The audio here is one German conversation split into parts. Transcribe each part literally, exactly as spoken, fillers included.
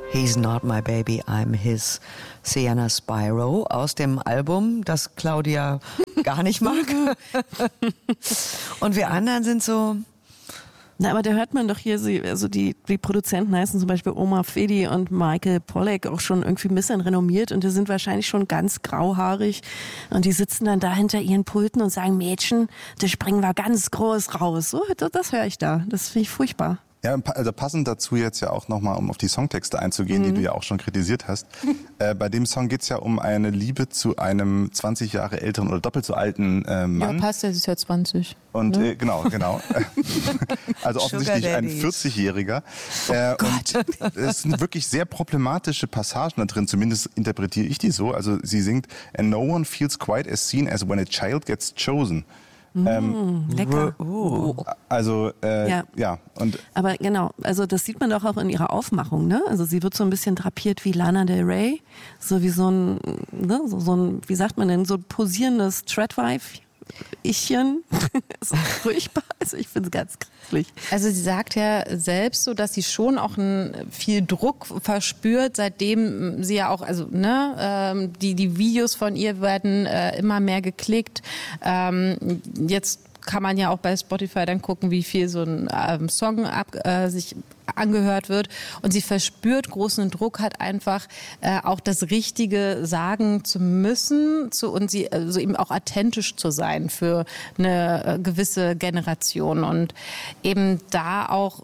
He's Not My Baby, I'm His, Sienna Spyro aus dem Album, das Claudia gar nicht mag. Und wir anderen sind so... Na, aber da hört man doch hier, also die, die Produzenten heißen zum Beispiel Omar Fedi und Michael Pollack, auch schon irgendwie ein bisschen renommiert und die sind wahrscheinlich schon ganz grauhaarig und die sitzen dann da hinter ihren Pulten und sagen, Mädchen, das springen wir ganz groß raus. So, das, das höre ich da. Das finde ich furchtbar. Ja, also passend dazu jetzt ja auch nochmal, um auf die Songtexte einzugehen, mhm. die du ja auch schon kritisiert hast. äh, bei dem Song geht's ja um eine Liebe zu einem zwanzig Jahre älteren oder doppelt so alten äh, Mann. Ja, passt, das ist ja zwanzig. Und ne? äh, genau, genau. Also offensichtlich ein vierzigjähriger. Äh, oh und es sind wirklich sehr problematische Passagen da drin, zumindest interpretiere ich die so. Also sie singt, and no one feels quite as seen as when a child gets chosen. Ähm, mm, lecker. Uh. Also, äh, ja. ja. Und aber genau, also das sieht man doch auch in ihrer Aufmachung, ne? Also sie wird so ein bisschen drapiert wie Lana Del Rey, so wie so ein, ne? so, so ein, wie sagt man denn, so ein posierendes Treadwife. Ichchen. Das ist furchtbar. Also ich finde es ganz grässlich. Also sie sagt ja selbst so, dass sie schon auch ein, viel Druck verspürt, seitdem sie ja auch, also ne, ähm, die, die Videos von ihr werden äh, immer mehr geklickt. Ähm, jetzt kann man ja auch bei Spotify dann gucken, wie viel so ein ähm, Song ab, äh, sich angehört wird. Und sie verspürt großen Druck, hat einfach äh, auch das Richtige sagen zu müssen zu, und sie also eben auch authentisch zu sein für eine äh, gewisse Generation und eben da auch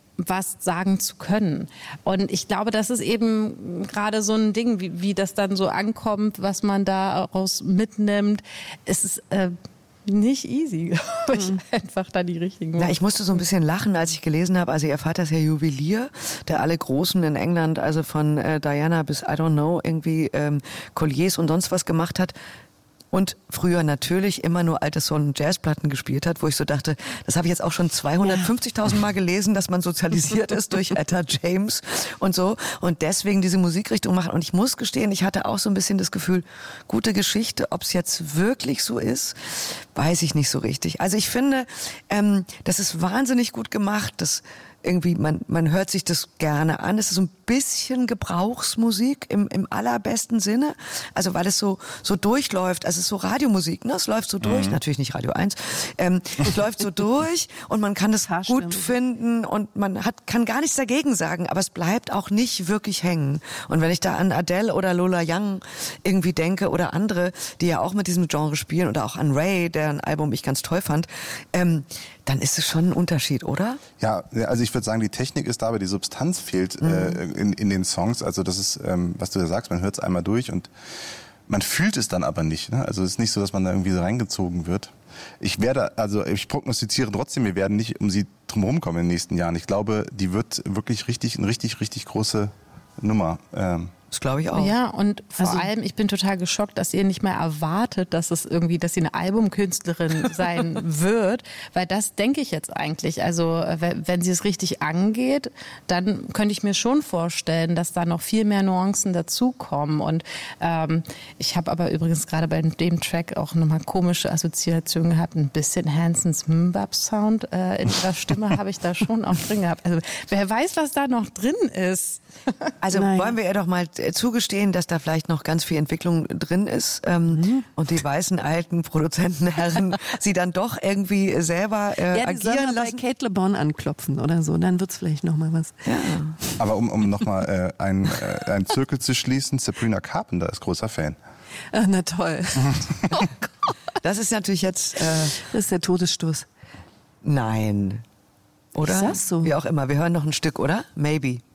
was sagen zu können. Und ich glaube, das ist eben gerade so ein Ding, wie, wie das dann so ankommt, was man daraus mitnimmt. Es ist äh, nicht easy, glaube ich, mhm. einfach da die richtigen Worte. Na, ich musste so ein bisschen lachen, als ich gelesen habe, also ihr Vater ist ja Juwelier, der alle Großen in England, also von äh, Diana bis I don't know, irgendwie ähm, Colliers und sonst was gemacht hat. Und früher natürlich immer nur alte Soul- und Jazzplatten gespielt hat, wo ich so dachte, das habe ich jetzt auch schon zweihundertfünfzigtausend Mal gelesen, dass man sozialisiert ist durch Etta James und so und deswegen diese Musikrichtung machen. Und ich muss gestehen, ich hatte auch so ein bisschen das Gefühl, gute Geschichte, ob es jetzt wirklich so ist, weiß ich nicht so richtig. Also ich finde, ähm, das ist wahnsinnig gut gemacht, das irgendwie, man, man hört sich das gerne an. Es ist so ein bisschen Gebrauchsmusik im, im allerbesten Sinne. Also, weil es so, so durchläuft. Also, es ist so Radiomusik, ne? Es läuft so durch. Mhm. Natürlich nicht Radio eins. Ähm, es läuft so durch und man kann es gut finden und man hat, kann gar nichts dagegen sagen. Aber es bleibt auch nicht wirklich hängen. Und wenn ich da an Adele oder Lola Young irgendwie denke oder andere, die ja auch mit diesem Genre spielen oder auch an Ray, deren Album ich ganz toll fand, ähm, dann ist es schon ein Unterschied, oder? Ja, also ich würde sagen, die Technik ist da, aber die Substanz fehlt mhm. äh, in, in den Songs. Also das ist, ähm, was du da sagst, man hört es einmal durch und man fühlt es dann aber nicht. Ne? Also es ist nicht so, dass man da irgendwie so reingezogen wird. Ich werde, also ich prognostiziere trotzdem, wir werden nicht um sie drumherum kommen in den nächsten Jahren. Ich glaube, die wird wirklich richtig, eine richtig, richtig große Nummer. Ähm, Das glaube ich auch. Ja, und vor also, allem, ich bin total geschockt, dass ihr nicht mehr erwartet, dass es irgendwie, dass sie eine Albumkünstlerin sein wird, weil das denke ich jetzt eigentlich. Also wenn sie es richtig angeht, dann könnte ich mir schon vorstellen, dass da noch viel mehr Nuancen dazukommen. Und ähm, ich habe aber übrigens gerade bei dem Track auch nochmal komische Assoziationen gehabt, ein bisschen Hansons Mbap-Sound äh, in ihrer Stimme habe ich da schon auch drin gehabt. Also wer weiß, was da noch drin ist. Also Nein. wollen wir ihr doch mal zugestehen, dass da vielleicht noch ganz viel Entwicklung drin ist ähm, mhm. und die weißen alten Produzentenherren sie dann doch irgendwie selber äh, ja, die agieren sollen lassen. bei Kate Le Bon anklopfen oder so, dann wird's vielleicht noch mal was. Ja. Aber um, um nochmal äh, einen äh, einen Zirkel zu schließen, Sabrina Carpenter ist großer Fan. Ach, na toll. Oh Gott. Das ist natürlich jetzt... Äh, das ist der Todesstoß. Nein. Oder? Ist das so? Wie auch immer. Wir hören noch ein Stück, oder? Maybe.